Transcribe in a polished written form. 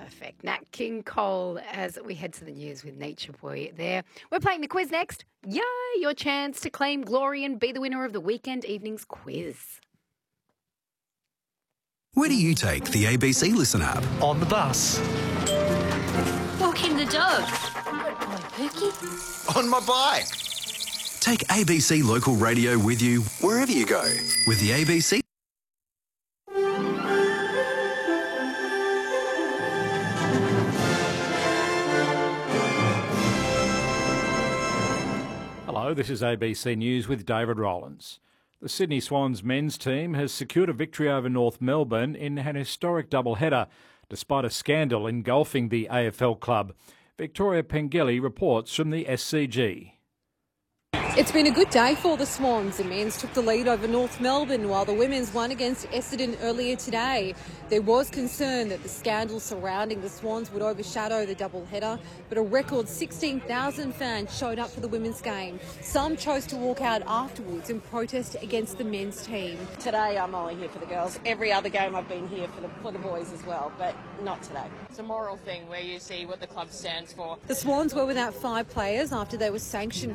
Perfect. Nat King Cole as we head to the news with Nature Boy there. We're playing the quiz next. Yay! Your chance to claim glory and be the winner of the weekend evening's quiz. Where do you take the ABC Listen app? On the bus. Walking the dog. Good boy, Pookie. On my bike. Take ABC Local Radio with you wherever you go with the ABC. Hello, this is ABC News with David Rowlands. The Sydney Swans men's team has secured a victory over North Melbourne in an historic doubleheader, despite a scandal engulfing the AFL club. Victoria Pengelly reports from the SCG. It's been a good day for the Swans. The men's took the lead over North Melbourne while the women's won against Essendon earlier today. There was concern that the scandal surrounding the Swans would overshadow the doubleheader, but a record 16,000 fans showed up for the women's game. Some chose to walk out afterwards and protest against the men's team. Today I'm only here for the girls. Every other game I've been here for the boys as well, but not today. It's a moral thing where you see what the club stands for. The Swans were without 5 players after they were sanctioned